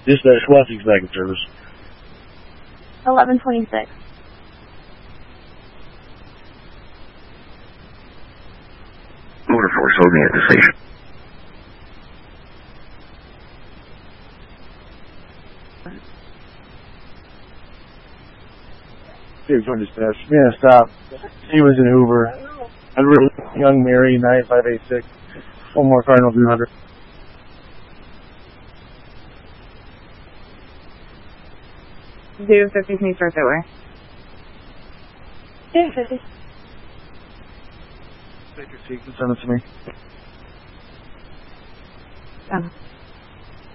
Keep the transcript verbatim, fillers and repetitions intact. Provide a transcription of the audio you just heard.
Dispatch, what's executive service? eleven twenty-six. Motor Force, hold me at the station. Dude, join dispatch. Yeah, stop. He was in Hoover. I'm really young Mary, nine five eight six. One more Cardinal two hundred. Zero fifty, can you start that way? Zero fifty. Take your seat and send it to me. Um.